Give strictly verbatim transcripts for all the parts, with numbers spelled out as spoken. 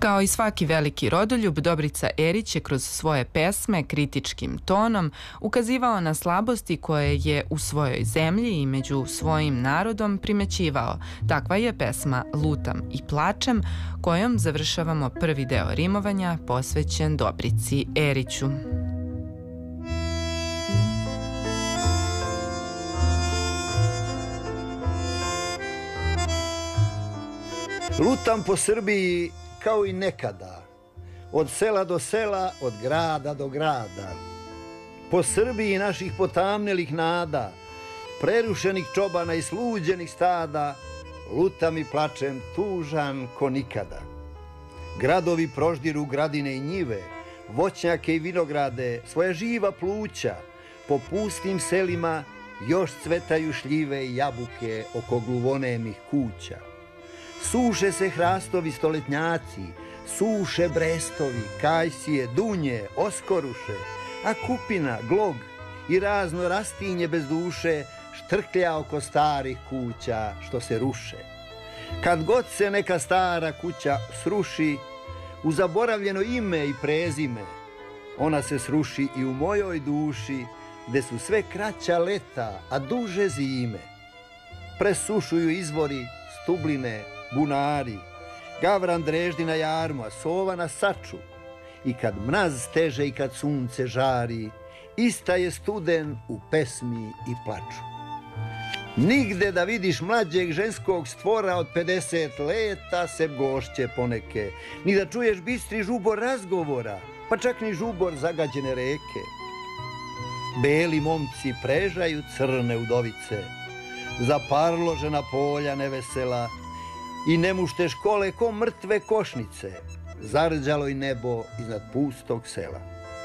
Kao i svaki veliki rodoljub, Dobrica Erić je kroz svoje pesme kritičkim tonom ukazivao na slabosti koje je u svojoj zemlji i među svojim narodom primećivao. Takva je pesma Lutam i plačem, kojom završavamo prvi deo rimovanja posvećen Dobrici Eriću. Lutam po Srbiji kao i nekada, od sela do sela, od grada do grada. Po Srbiji naših potamnelih nada, prerušenih čobana i sluđenih stada, lutam i plačem tužan ko nikada. Gradovi proždiru gradine i njive, voćnjake i vinograde, svoja živa pluća. Po pustim selima još cvetaju šljive i jabuke oko gluvonemih kuća. Suše se hrastovi stoletnjaci, suše brestovi, kajsije, dunje, oskoruše, a kupina, glog i razno rastinje bez duše štrklja oko starih kuća što se ruše. Kad god se neka stara kuća sruši, u zaboravljeno ime i prezime, ona se sruši i u mojoj duši, gde su sve kraća leta, a duže zime. Presušuju izvori, stubline, bunari, gavran dreždi na jarmu, a sova na saču. I kad mraz steže i kad sunce žari, ista je studen u pesmi i plaču. Nigde da vidiš mlađeg ženskog stvora od pedeset leta se gošće poneke, ni da čuješ bistri žubor razgovora, pa čak ni žubor zagađene reke. Beli momci prežaju crne udovice, zaparložena polja nevesela, i nemušte škole ko mrtve košnice, zarđalo i nebo iznad pustog sela.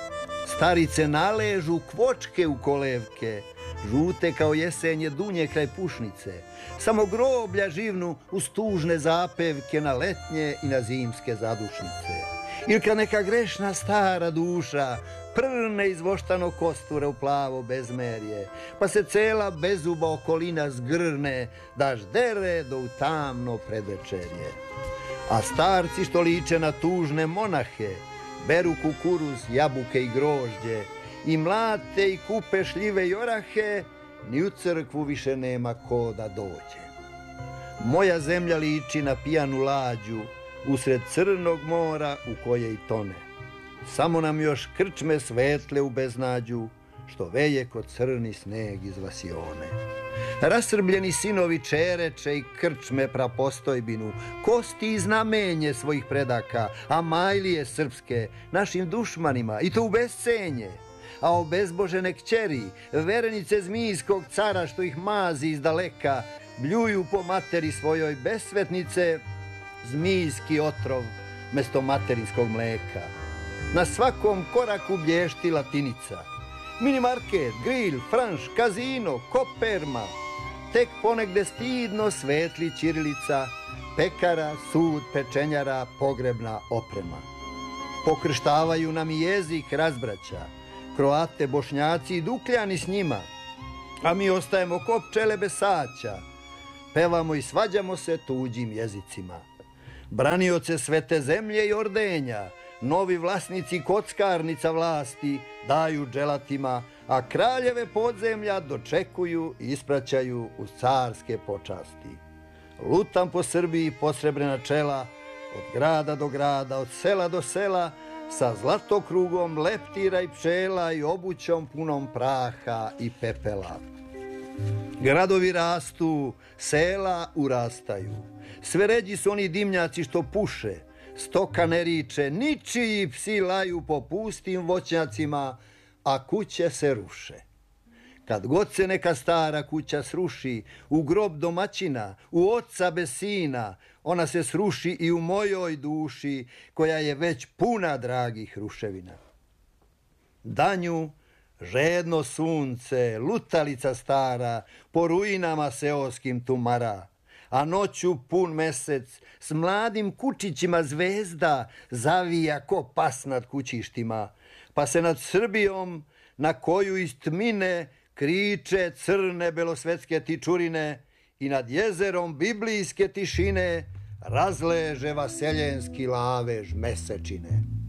Starice naležu kvočke u kolevke, žute kao jesenje dunje kraj pušnice, samo groblja živnu uz tužne zapevke na letnje i na zimske zadušnice. Ili kad neka grešna stara duša prne iz voštanog kostura u plavo bezmerje, pa se cela bezuba okolina zgrne da ždere do u tamno predvečerje. A starci što liče na tužne monahe beru kukuruz, jabuke i grožđe i mlate i kupe šljive i orahe, ni u crkvu više nema ko da dođe. Moja zemlja liči na pijanu lađu usred crnog mora u koje i tone. Samo nam još krčme svetle u beznađu, što veje kod crni sneg iz vasione. Rasrbljeni sinovi čereče i krčme prapostojbinu, kosti i znamenje svojih predaka, a majlije srpske našim dušmanima, i to u bescenje. A obezbožene kćeri, verenice zmijskog cara što ih mazi iz daleka, bljuju po materi svojoj besvetnice, zmijski otrov mesto materinskog mleka. Na svakom koraku blješti latinica. Minimarket, grill, franš, kazino, koperma. Tek ponegde stidno svetli ćirilica, pekara, sud, pečenjara, pogrebna oprema. Pokrštavaju nam i jezik razbraća, Kroate, Bošnjaci i Dukljani s njima, a mi ostajemo ko pčele bez saća, pevamo i svađamo se tuđim jezicima. Branioce svete zemlje i ordenja, novi vlasnici kockarnica vlasti daju dželatima, a kraljeve podzemlja dočekuju i ispraćaju uz carske počasti. Lutam po Srbiji posrebrena čela, od grada do grada, od sela do sela, sa zlatokrugom leptira i pčela i obućom punom praha i pepela. Gradovi rastu, sela urastaju, sve ređi su oni dimnjaci što puše, stoka ne riče, ničiji psi laju po pustim voćnjacima, a kuće se ruše. Kad god se neka stara kuća sruši, u grob domaćina, u oca bez sina, ona se sruši i u mojoj duši, koja je već puna dragih ruševina. Danju žedno sunce, lutalica stara, po ruinama seoskim tumara, a noću pun mesec s mladim kučićima zvezda zavija ko pas nad kućištima, pa se nad Srbijom, na koju iz tmine kriče crne belosvetske tičurine, i nad jezerom biblijske tišine razleže vaseljenski lavež mesečine.